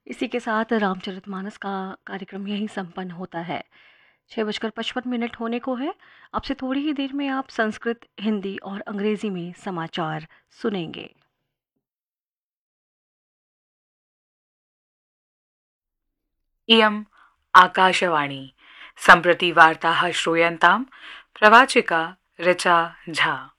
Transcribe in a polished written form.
इसी के साथ रामचरितमानस का कार्यक्रम यहीं संपन्न होता है। 6:55 होने को है। अब से थोड़ी ही देर में आप संस्कृत, हिंदी और अंग्रेजी में समाचार सुनेंगे। इयम् आकाशवाणी। सम्प्रति वार्ताः श्रूयन्ताम् प्रवाचिका ऋचा झा।